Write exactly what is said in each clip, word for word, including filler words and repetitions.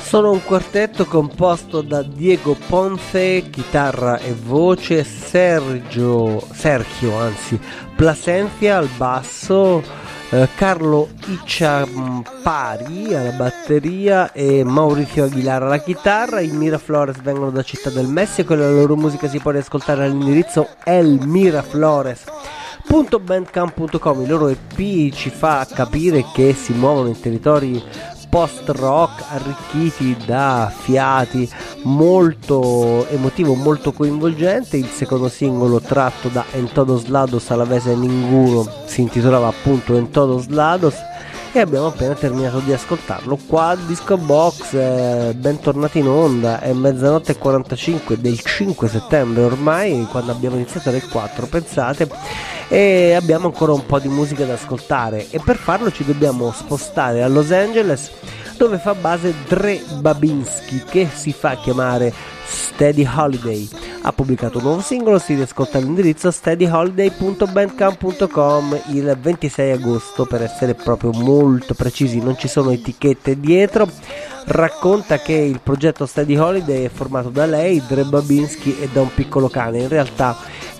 Sono un quartetto composto da Diego Ponce, chitarra e voce, Sergio, Sergio anzi, Plasencia al basso, eh, Carlo Icciampari alla batteria e Mauricio Aguilar alla chitarra. I Miraflores vengono da Città del Messico e la loro musica si può riascoltare all'indirizzo elmiraflores punto bandcamp punto com. Il loro E P ci fa capire che si muovono in territori post-rock arricchiti da fiati, molto emotivo, molto coinvolgente. Il secondo singolo, tratto da En Todos Lados a la vez en ninguno, si intitolava appunto En Todos Lados e abbiamo appena terminato di ascoltarlo qua al Disco Box. Eh, bentornati in onda, è mezzanotte e quarantacinque del cinque settembre ormai, quando abbiamo iniziato alle quattro, pensate, e abbiamo ancora un po' di musica da ascoltare e per farlo ci dobbiamo spostare a Los Angeles, dove fa base Dre Babinski, che si fa chiamare Steady Holiday. Ha pubblicato un nuovo singolo, si riascolta all'indirizzo steady holiday punto bandcamp punto com il ventisei agosto, per essere proprio molto precisi, non ci sono etichette dietro. Racconta che il progetto Steady Holiday è formato da lei, Dre Babinski, e da un piccolo cane. In realtà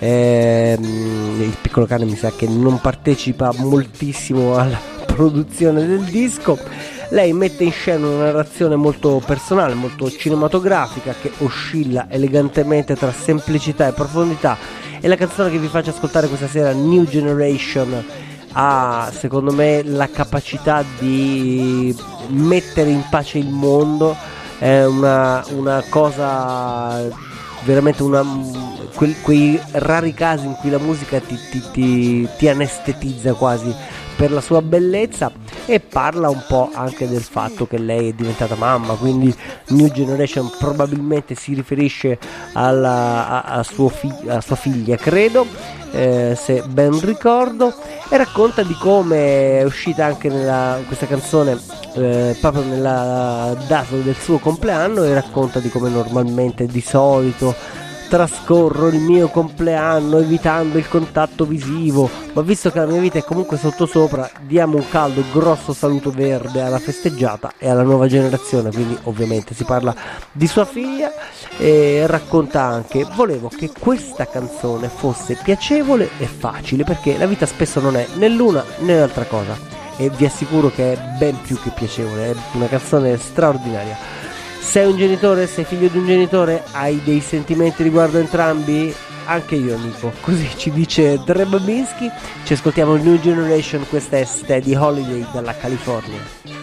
ehm, il piccolo cane mi sa che non partecipa moltissimo alla produzione del disco. Lei mette in scena una narrazione molto personale, molto cinematografica, che oscilla elegantemente tra semplicità e profondità, e la canzone che vi faccio ascoltare questa sera, New Generation, ha secondo me la capacità di mettere in pace il mondo. È una, una cosa veramente, una, quei, quei rari casi in cui la musica ti, ti, ti, ti anestetizza quasi per la sua bellezza, e parla un po' anche del fatto che lei è diventata mamma, quindi New Generation probabilmente si riferisce alla, a, a, suo fi, a sua figlia, credo, eh, se ben ricordo, e racconta di come è uscita anche nella, questa canzone eh, proprio nella data del suo compleanno, e racconta di come normalmente, di solito, trascorro il mio compleanno evitando il contatto visivo, ma visto che la mia vita è comunque sottosopra, diamo un caldo grosso saluto verde alla festeggiata e alla nuova generazione. Quindi ovviamente si parla di sua figlia, e racconta anche: volevo che questa canzone fosse piacevole e facile, perché la vita spesso non è né l'una né l'altra cosa, e vi assicuro che è ben più che piacevole, è una canzone straordinaria. Sei un genitore, sei figlio di un genitore, hai dei sentimenti riguardo entrambi? Anche io, amico. Così ci dice Dre Babinski. Ci ascoltiamo New Generation, questa è Steady Holiday dalla California.